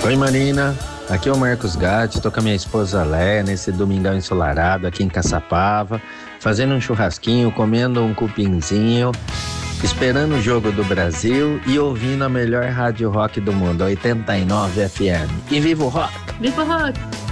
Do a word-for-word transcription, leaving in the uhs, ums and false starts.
Oi, Marina. Aqui é o Marcos Gatti, tô com a minha esposa Lé, nesse domingão ensolarado aqui em Caçapava, fazendo um churrasquinho, comendo um cupinzinho, esperando o jogo do Brasil e ouvindo a melhor rádio rock do mundo, oitenta e nove F M. E viva o rock! Viva o rock!